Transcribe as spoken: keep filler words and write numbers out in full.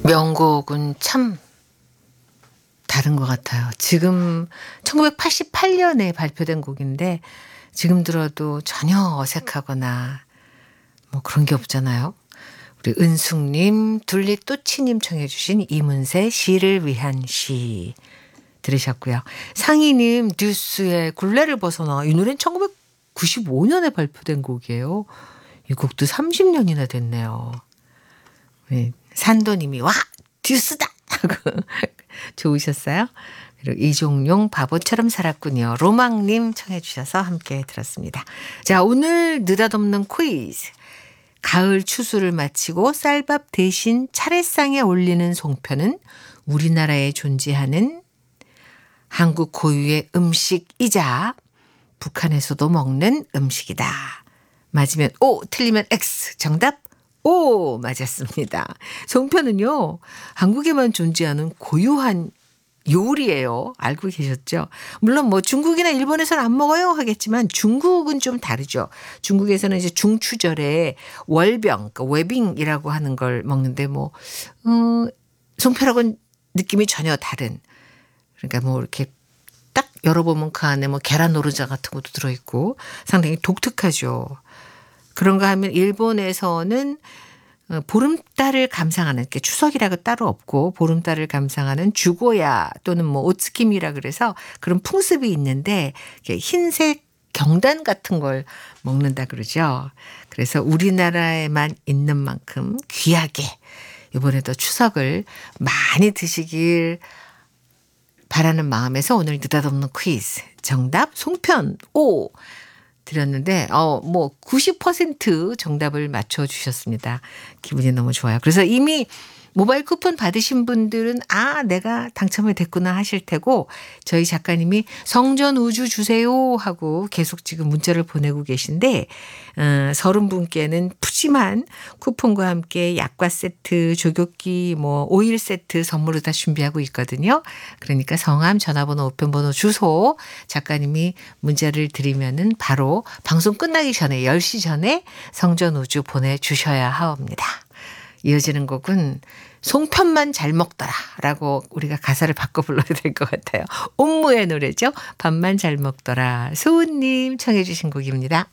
명곡은 참 다른 것 같아요. 지금 천구백팔십팔 년에 발표된 곡인데 지금 들어도 전혀 어색하거나 뭐 그런 게 없잖아요. 우리 은숙님, 둘리또치님 청해 주신 이문세 시를 위한 시 들으셨고요. 상희님, 듀스의 굴레를 벗어나, 이 노래는 천구백구십오 년에 발표된 곡이에요. 이 곡도 삼십 년이나 됐네요. 네, 산도님이 와 듀스다 하고 좋으셨어요? 그리고 이종용 바보처럼 살았군요. 로망님 청해 주셔서 함께 들었습니다. 자, 오늘 느닷없는 퀴즈. 가을 추수를 마치고 쌀밥 대신 차례상에 올리는 송편은 우리나라에 존재하는 한국 고유의 음식이자 북한에서도 먹는 음식이다. 맞으면 O, 틀리면 X. 정답 오, 맞았습니다. 송편은요, 한국에만 존재하는 고유한 요리예요. 알고 계셨죠? 물론 뭐 중국이나 일본에서는 안 먹어요 하겠지만 중국은 좀 다르죠. 중국에서는 이제 중추절에 월병, 그러니까 웨빙이라고 하는 걸 먹는데 뭐 어, 송편하고는 느낌이 전혀 다른. 그러니까 뭐 이렇게 딱 열어보면 그 안에 뭐 계란 노른자 같은 것도 들어있고 상당히 독특하죠. 그런가 하면 일본에서는 보름달을 감상하는, 추석이라고 따로 없고 보름달을 감상하는 주고야 또는 뭐 오츠키미라 그래서 그런 풍습이 있는데 흰색 경단 같은 걸 먹는다 그러죠. 그래서 우리나라에만 있는 만큼 귀하게 이번에도 추석을 많이 드시길 바라는 마음에서 오늘 느닷없는 퀴즈 정답 송편 오 드렸는데 어 뭐 구십 퍼센트 정답을 맞춰 주셨습니다. 기분이 너무 좋아요. 그래서 이미 모바일 쿠폰 받으신 분들은 아 내가 당첨이 됐구나 하실 테고 저희 작가님이 성전 우주 주세요 하고 계속 지금 문자를 보내고 계신데 어, 서른 분께는 푸짐한 쿠폰과 함께 약과 세트, 조교기, 뭐 오일 세트 선물로 다 준비하고 있거든요. 그러니까 성함, 전화번호, 우편번호, 주소 작가님이 문자를 드리면은 바로 방송 끝나기 전에 열 시 전에 성전 우주 보내주셔야 하옵니다. 이어지는 곡은 송편만 잘 먹더라라고 우리가 가사를 바꿔 불러야 될 것 같아요. 옴무의 노래죠. 밥만 잘 먹더라. 소은님 청해 주신 곡입니다.